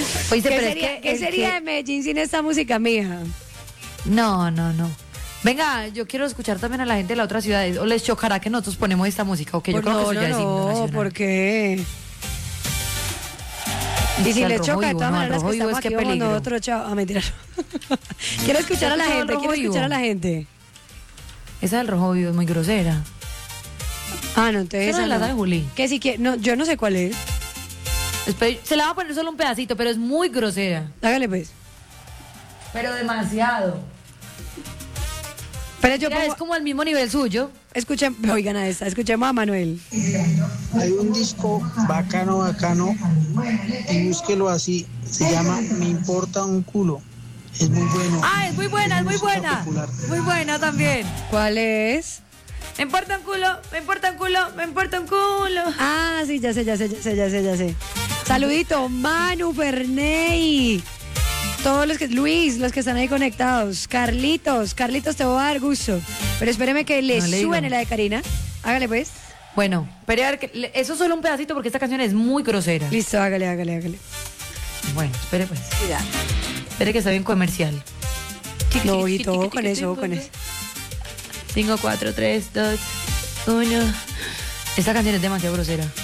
Oíste, ¿Qué pero sería, es que ¿qué sería de Medellín sin esta música, mija? No. Venga, yo quiero escuchar también a la gente de las otras ciudades. ¿O les chocará que nosotros ponemos esta música? Ok, yo creo que eso ya es himno nacional. ¿por qué? Y si al le rojo choca, de vivo, todas no, al maneras que rojo vivo estamos es que aquí, vamos peligro. nosotros, chao. Ah, mentira. Quiero escuchar a la ¿Has escuchado gente, el rojo vivo? gente. Esa del rojo vivo es muy grosera. Ah, no, entonces Esa no la no. sabe Juli. Que si que no, yo no sé cuál es. Se la va a poner solo un pedacito, pero es muy grosera. Hágale pues. Pero demasiado. Pero yo Mira, pongo, es como al mismo nivel suyo. oigan a esta, escuchemos a Manuel. Hay un disco bacano y búsquelo así, se llama Me importa un culo. Es muy bueno. Ah, es muy buena, es muy música buena. popular. Muy buena también. ¿Cuál es? Me importa un culo, me importa un culo, me importa un culo. Ah, sí, ya sé. Saludito, Manu, Ferney. Todos los que están ahí conectados. Carlitos, te voy a dar gusto. Pero espéreme que le No le suene digo. la de Karina. Hágale pues. Bueno, pero a ver, eso es solo un pedacito porque esta canción es muy grosera. Listo, hágale. Bueno, espere pues. Cuidado. Espere que está bien comercial. No, y todo con eso, 5, 4, 3, 2, 1. Esta canción es demasiado grosera.